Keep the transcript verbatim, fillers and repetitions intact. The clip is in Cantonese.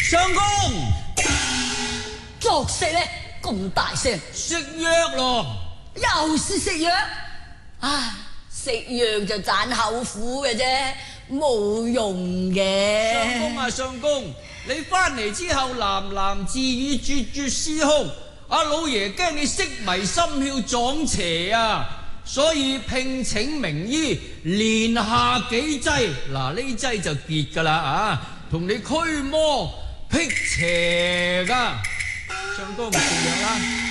相公， 作死咧，咁大聲， 食藥咯， 又是食藥。唉，食藥就盞口苦嘅啫，冇用嘅。 相公啊，相公，你翻嚟之後喃喃自語，絕絕司空，阿老爺驚你色迷心竅撞邪啊！所以聘請名醫，連下幾劑，嗱呢劑就結噶啦啊，同你驅魔辟邪噶。相公食藥啦。